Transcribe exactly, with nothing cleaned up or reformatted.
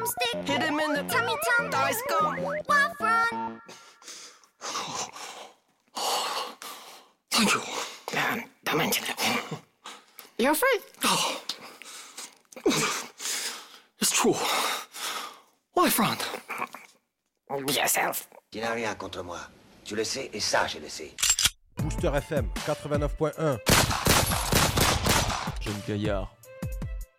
drumstick. Hit him in the tummy tum. dice go. Laugh run. Thank you. Yeah, don't mention it. You're afraid? Oh. It's true. Why front? Yourself. Tu n'as rien contre moi. Tu le sais et ça, je le sais. Booster F M quatre-vingt-neuf point un. Jeune Gaillard.